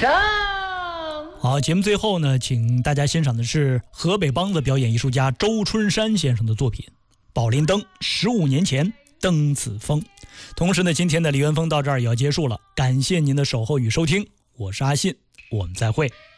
上。 好，节目最后呢，请大家欣赏的是河北梆子表演艺术家周春山先生的作品《宝莲灯15年前登此峰》。同时呢，今天的李元峰到这儿也要结束了，感谢您的守候与收听，我是阿信，我们再会。